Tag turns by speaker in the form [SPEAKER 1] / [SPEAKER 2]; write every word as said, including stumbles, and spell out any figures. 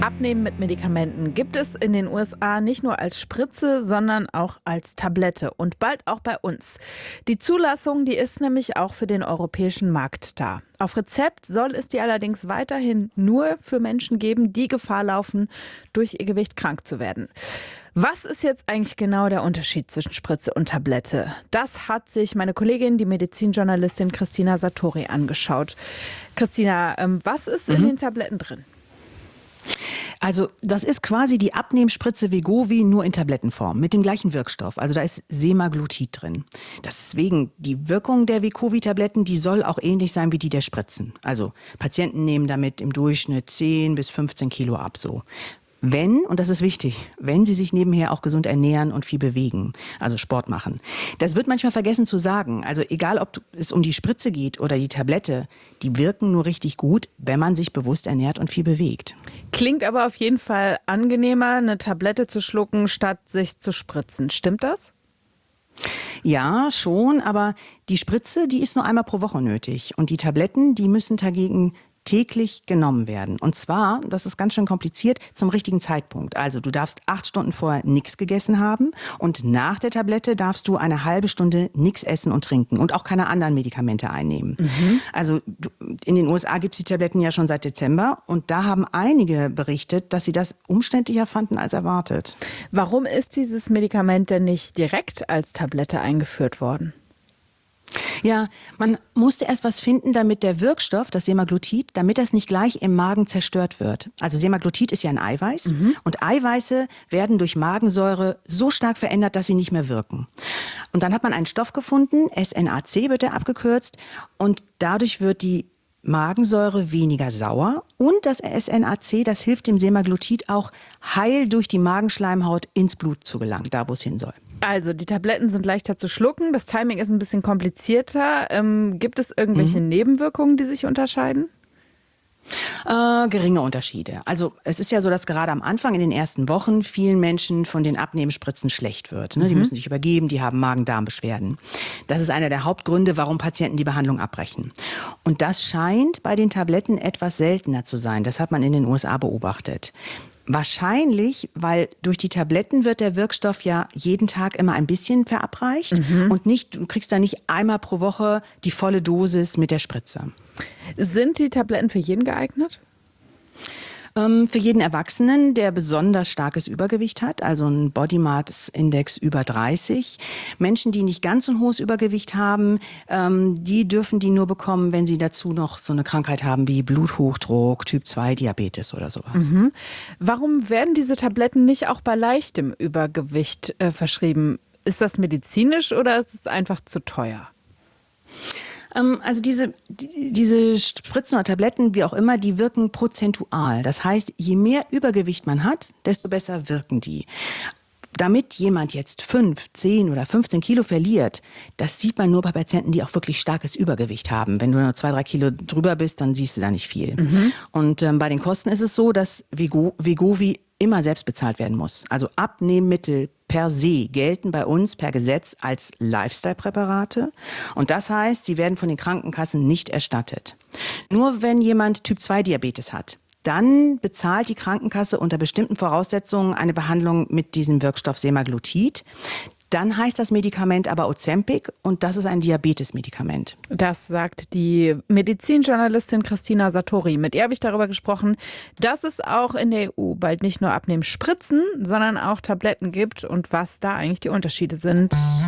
[SPEAKER 1] Abnehmen mit Medikamenten gibt es in den U S A nicht nur als Spritze, sondern auch als Tablette und bald auch bei uns. Die Zulassung, die ist nämlich auch für den europäischen Markt da. Auf Rezept soll es die allerdings weiterhin nur für Menschen geben, die Gefahr laufen, durch ihr Gewicht krank zu werden. Was ist jetzt eigentlich genau der Unterschied zwischen Spritze und Tablette? Das hat sich meine Kollegin, die Medizinjournalistin Christina Satori, angeschaut. Christina, was ist in
[SPEAKER 2] Mhm.
[SPEAKER 1] den Tabletten drin?
[SPEAKER 2] Also das ist quasi die Abnehmspritze Wegovy nur in Tablettenform mit dem gleichen Wirkstoff. Also da ist Semaglutid drin. Deswegen die Wirkung der Wegovy-Tabletten, die soll auch ähnlich sein wie die der Spritzen. Also Patienten nehmen damit im Durchschnitt zehn bis fünfzehn Kilo ab so. Wenn, und das ist wichtig, wenn sie sich nebenher auch gesund ernähren und viel bewegen, also Sport machen. Das wird manchmal vergessen zu sagen. Also egal, ob es um die Spritze geht oder die Tablette, die wirken nur richtig gut, wenn man sich bewusst ernährt und viel bewegt.
[SPEAKER 1] Klingt aber auf jeden Fall angenehmer, eine Tablette zu schlucken, statt sich zu spritzen. Stimmt das?
[SPEAKER 2] Ja, schon, aber die Spritze, die ist nur einmal pro Woche nötig. Und die Tabletten, die müssen dagegen täglich genommen werden. Und zwar, das ist ganz schön kompliziert, zum richtigen Zeitpunkt. Also du darfst acht Stunden vorher nichts gegessen haben und nach der Tablette darfst du eine halbe Stunde nichts essen und trinken und auch keine anderen Medikamente einnehmen. Mhm. Also in den U S A gibt es die Tabletten ja schon seit Dezember und da haben einige berichtet, dass sie das umständlicher fanden als erwartet.
[SPEAKER 1] Warum ist dieses Medikament denn nicht direkt als Tablette eingeführt worden?
[SPEAKER 2] Ja, man musste erst was finden, damit der Wirkstoff, das Semaglutid, damit das nicht gleich im Magen zerstört wird. Also Semaglutid ist ja ein Eiweiß mhm. und Eiweiße werden durch Magensäure so stark verändert, dass sie nicht mehr wirken. Und dann hat man einen Stoff gefunden, S N A C wird er abgekürzt, und dadurch wird die Magensäure weniger sauer und das S N A C, das hilft dem Semaglutid auch heil durch die Magenschleimhaut ins Blut zu gelangen, da wo es hin soll.
[SPEAKER 1] Also die Tabletten sind leichter zu schlucken, das Timing ist ein bisschen komplizierter. Ähm, gibt es irgendwelche mhm. Nebenwirkungen, die sich unterscheiden?
[SPEAKER 2] Äh, geringe Unterschiede. Also es ist ja so, dass gerade am Anfang in den ersten Wochen vielen Menschen von den Abnehmspritzen schlecht wird. Ne? Mhm. Die müssen sich übergeben, die haben Magen-Darm-Beschwerden. Das ist einer der Hauptgründe, warum Patienten die Behandlung abbrechen. Und das scheint bei den Tabletten etwas seltener zu sein. Das hat man in den U S A beobachtet. Wahrscheinlich, weil durch die Tabletten wird der Wirkstoff ja jeden Tag immer ein bisschen verabreicht mhm. und nicht, du kriegst da nicht einmal pro Woche die volle Dosis mit der Spritze.
[SPEAKER 1] Sind die Tabletten für jeden geeignet?
[SPEAKER 2] Ähm, für jeden Erwachsenen, der besonders starkes Übergewicht hat, also einen Body Mass Index über dreißig. Menschen, die nicht ganz so ein hohes Übergewicht haben, ähm, die dürfen die nur bekommen, wenn sie dazu noch so eine Krankheit haben wie Bluthochdruck, Typ zwei Diabetes oder sowas.
[SPEAKER 1] Mhm. Warum werden diese Tabletten nicht auch bei leichtem Übergewicht äh, verschrieben? Ist das medizinisch oder ist es einfach zu teuer?
[SPEAKER 2] Also diese, die, diese Spritzen oder Tabletten, wie auch immer, die wirken prozentual. Das heißt, je mehr Übergewicht man hat, desto besser wirken die. Damit jemand jetzt fünf, zehn oder fünfzehn Kilo verliert, das sieht man nur bei Patienten, die auch wirklich starkes Übergewicht haben. Wenn du nur zwei, drei Kilo drüber bist, dann siehst du da nicht viel. Mhm. Und ähm, bei den Kosten ist es so, dass Vego, Wegovy immer selbst bezahlt werden muss. Also Abnehmmittel per se gelten bei uns per Gesetz als Lifestyle-Präparate. Und das heißt, sie werden von den Krankenkassen nicht erstattet. Nur wenn jemand Typ zwei Diabetes hat, dann bezahlt die Krankenkasse unter bestimmten Voraussetzungen eine Behandlung mit diesem Wirkstoff Semaglutid. Dann heißt das Medikament aber Ozempic und das ist ein Diabetes-Medikament.
[SPEAKER 1] Das sagt die Medizinjournalistin Christina Satori. Mit ihr habe ich darüber gesprochen, dass es auch in der E U bald nicht nur Abnehmspritzen, sondern auch Tabletten gibt und was da eigentlich die Unterschiede sind.